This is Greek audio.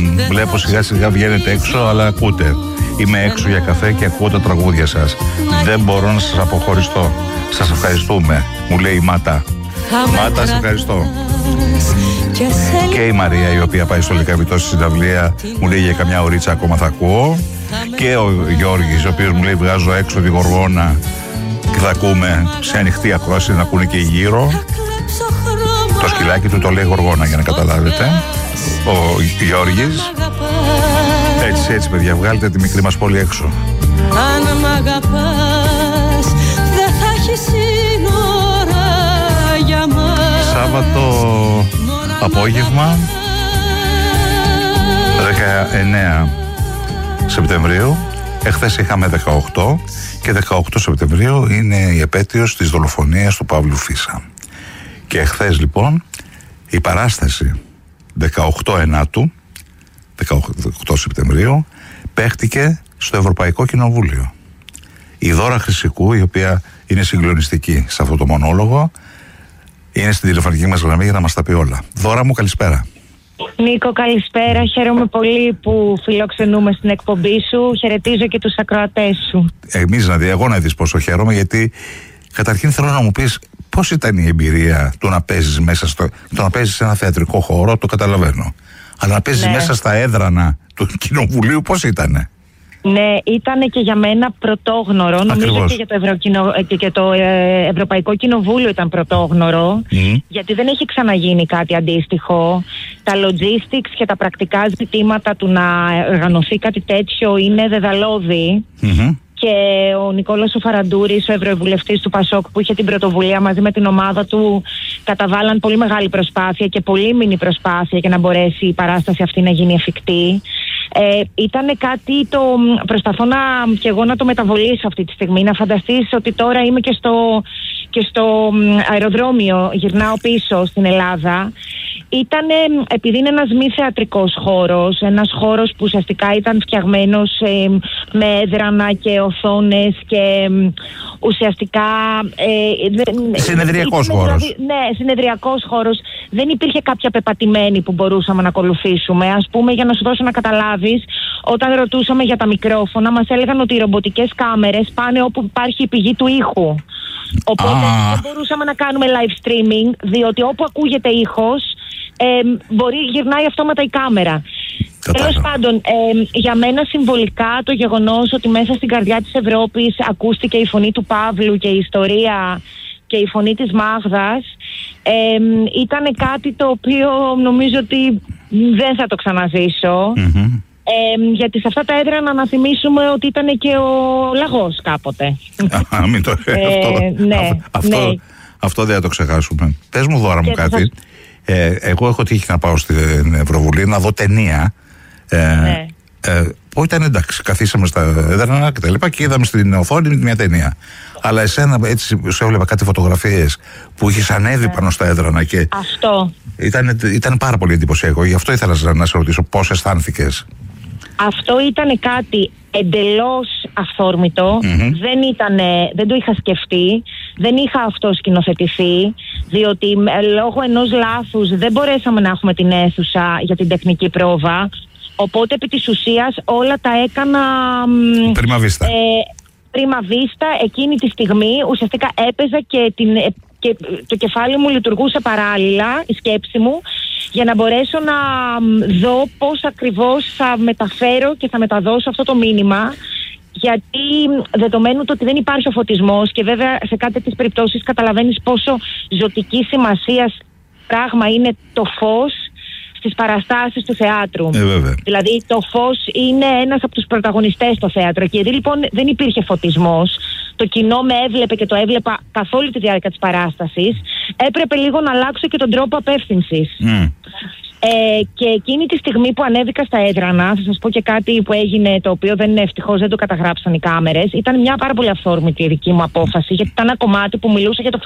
Βλέπω σιγά σιγά βγαίνετε έξω, αλλά ακούτε. Είμαι έξω για καφέ και ακούω τα τραγούδια σας. Δεν μπορώ να σας αποχωριστώ. Σας ευχαριστούμε, μου λέει η Μάτα. Μάτα, σε ευχαριστώ. Και η Μαρία, η οποία πάει στο Λυκαβητό στη συναυλία, μου λέει για καμιά ωρίτσα ακόμα θα ακούω. Και ο Γιώργης, ο οποίος μου λέει βγάζω έξω τη Γοργόνα και θα ακούμε σε ανοιχτή ακρόαση να ακούνε και γύρω. Το σκυλάκι του το λέει Γοργόνα, για να καταλάβετε. Ο Γιώργης. Έτσι παιδιά, βγάλετε τη μικρή μας πόλη έξω. Αν μ' αγαπάς, δεν θα έχει σύνορα για μας. Σάββατο απόγευμα 19 Σεπτεμβρίου. Εχθές είχαμε 18 και 18 Σεπτεμβρίου είναι η επέτειος της δολοφονίας του Παύλου Φίσα. Και εχθές λοιπόν η παράσταση 18 Ενάτου 18 Σεπτεμβρίου παίχτηκε στο Ευρωπαϊκό Κοινοβούλιο. Η Δώρα Χρυσικού, η οποία είναι συγκλονιστική σε αυτό το μονόλογο, είναι στην τηλεφωνική μας γραμμή για να μας τα πει όλα. Δώρα μου, καλησπέρα. Νίκο, καλησπέρα. Χαίρομαι πολύ που φιλοξενούμε στην εκπομπή σου. Χαιρετίζω και τους ακροατές σου. Εγώ να δεις πόσο χαίρομαι, γιατί καταρχήν θέλω να μου πεις πώς ήταν η εμπειρία του να παίζεις μέσα το να παίζεις σε ένα θεατρικό χώρο, το καταλαβαίνω. Αλλά να παίζεις μέσα στα έδρανα του Κοινοβουλίου, πώς ήτανε? Ναι, ήταν και για μένα πρωτόγνωρο. Ακριβώς. Νομίζω και το Ευρωπαϊκό Κοινοβούλιο ήταν πρωτόγνωρο, γιατί δεν έχει ξαναγίνει κάτι αντίστοιχο. Τα logistics και τα πρακτικά ζητήματα του να οργανωθεί κάτι τέτοιο είναι δεδαλώδη. Και ο Νικόλας ο Φαραντούρης, ο ευρωβουλευτής του Πασόκ, που είχε την πρωτοβουλία μαζί με την ομάδα του, καταβάλαν πολύ μεγάλη προσπάθεια και πολύμηνη προσπάθεια για να μπορέσει η παράσταση αυτή να γίνει εφικτή. Ήταν κάτι προσπαθώ και εγώ να το μεταβολήσω αυτή τη στιγμή, να φανταστείς ότι τώρα είμαι και στο αεροδρόμιο, γυρνάω πίσω στην Ελλάδα. Επειδή είναι ένας μη θεατρικός χώρος, ένας χώρος που ουσιαστικά ήταν φτιαγμένος με έδρανα και οθόνες και ουσιαστικά... συνεδριακός χώρος. Ναι, συνεδριακός χώρος. Δεν υπήρχε κάποια πεπατημένη που μπορούσαμε να ακολουθήσουμε. Ας πούμε, για να σου δώσω να καταλάβεις, όταν ρωτούσαμε για τα μικρόφωνα, μας έλεγαν ότι οι ρομποτικές κάμερες πάνε όπου υπάρχει η πηγή του ήχου. Οπότε δεν μπορούσαμε να κάνουμε live streaming, διότι όπου ακούγεται ήχος, γυρνάει αυτόματα η κάμερα. Τέλος πάντων, για μένα συμβολικά το γεγονός ότι μέσα στην καρδιά της Ευρώπης ακούστηκε η φωνή του Παύλου και η ιστορία και η φωνή της Μάγδας, ήταν κάτι το οποίο νομίζω ότι δεν θα το ξαναζήσω. Γιατί σε αυτά τα έδρανα να θυμίσουμε ότι ήταν και ο Λαγός κάποτε. Μην το αυτό δεν θα το ξεχάσουμε. Πες μου, Δώρα μου, κάτι. Εγώ έχω τύχει να πάω στην Ευρωβουλή να δω ταινία. Που ήταν εντάξει, καθίσαμε στα έδρανα και τα λοιπά και είδαμε στην οθόνη μια ταινία. Αλλά εσένα έτσι σου έβλεπα κάτι φωτογραφίες που είχες ανέβει πάνω στα έδρανα και αυτό ήταν πάρα πολύ εντυπωσιακό. Γι' αυτό ήθελα να σε ρωτήσω πώς αισθάνθηκες. Αυτό ήταν κάτι εντελώς αυθόρμητο, δεν το είχα σκεφτεί, δεν είχα αυτό σκηνοθετηθεί, διότι λόγω ενός λάθους δεν μπορέσαμε να έχουμε την αίθουσα για την τεχνική πρόβα, οπότε επί της ουσίας όλα τα έκανα πρίμα βίστα εκείνη τη στιγμή. Ουσιαστικά έπαιζα και το κεφάλι μου λειτουργούσε παράλληλα, η σκέψη μου, για να μπορέσω να δω πώς ακριβώς θα μεταφέρω και θα μεταδώσω αυτό το μήνυμα, γιατί δεδομένου το ότι δεν υπάρχει ο φωτισμός και βέβαια σε κάτι τις περιπτώσεις καταλαβαίνεις πόσο ζωτική σημασία πράγμα είναι το φως στις παραστάσεις του θεάτρου. Δηλαδή το φως είναι ένας από τους πρωταγωνιστές στο θέατρο και επειδή λοιπόν δεν υπήρχε φωτισμός, το κοινό με έβλεπε και το έβλεπα καθ' όλη τη διάρκεια της παράστασης, έπρεπε λίγο να αλλάξω και τον τρόπο απεύθυνσης. Και εκείνη τη στιγμή που ανέβηκα στα έδρανα, θα σας πω και κάτι που έγινε, το οποίο ευτυχώς δεν το καταγράψαν οι κάμερες. Ήταν μια πάρα πολύ αυθόρμητη η δική μου απόφαση, γιατί ήταν ένα κομμάτι που μιλούσε για το